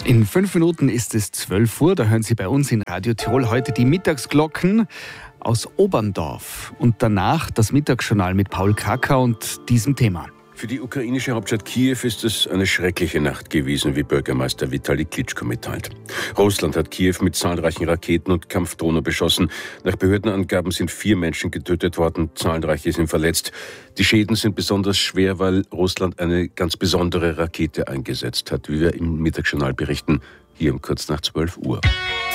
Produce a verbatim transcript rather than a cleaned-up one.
In fünf Minuten ist es zwölf Uhr, da hören Sie bei uns in Radio Tirol heute die Mittagsglocken aus Oberndorf und danach das Mittagsjournal mit Paul Kracker und diesem Thema. Für die ukrainische Hauptstadt Kiew ist es eine schreckliche Nacht gewesen, wie Bürgermeister Vitali Klitschko mitteilt. Russland hat Kiew mit zahlreichen Raketen und Kampfdrohnen beschossen. Nach Behördenangaben sind vier Menschen getötet worden, zahlreiche sind verletzt. Die Schäden sind besonders schwer, weil Russland eine ganz besondere Rakete eingesetzt hat, wie wir im Mittagsjournal berichten, hier um kurz nach zwölf Uhr.